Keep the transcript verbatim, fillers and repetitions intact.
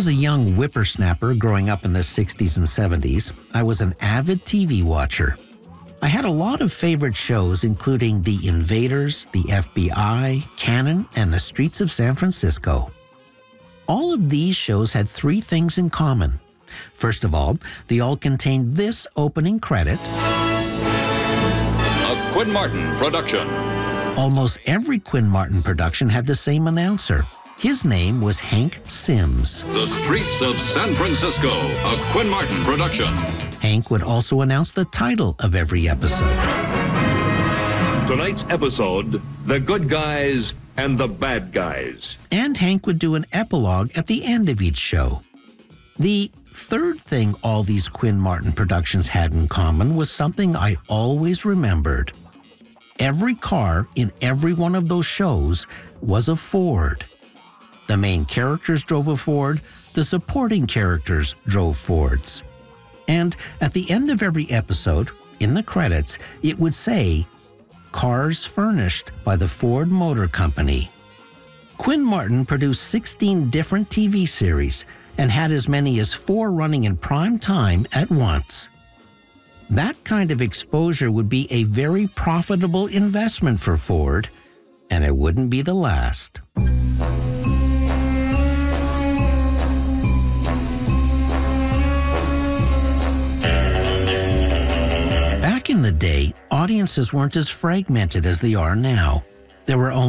was a young whippersnapper growing up in the sixties and seventies, I was an avid T V watcher. I had a lot of favorite shows, including The Invaders, the F B I, Cannon, and The Streets of San Francisco. All of these shows had three things in common. First of all, they all contained this opening credit. A Quinn Martin production. Almost every Quinn Martin production had the same announcer. His name was Hank Sims. The Streets of San Francisco, a Quinn Martin production. Hank would also announce the title of every episode. Tonight's episode, The Good Guys and the Bad Guys. And Hank would do an epilogue at the end of each show. The third thing all these Quinn Martin productions had in common was something I always remembered. Every car in every one of those shows was a Ford. The main characters drove a Ford, the supporting characters drove Fords. And at the end of every episode, in the credits, it would say, "Cars furnished by the Ford Motor Company." Quinn Martin produced sixteen different T V series and had as many as four running in prime time at once. That kind of exposure would be a very profitable investment for Ford, and it wouldn't be the last. Back in the day, audiences weren't as fragmented as they are now. There were only